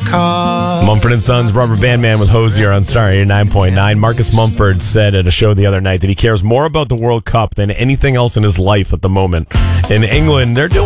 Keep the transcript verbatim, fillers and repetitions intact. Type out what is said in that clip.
car. Mumford and Sons, Rubber Band Man with Hosier on Star eighty-nine point nine. Marcus Mumford said at a show the other night that he cares more about the World Cup than anything else in his life at the moment. In England, they're doing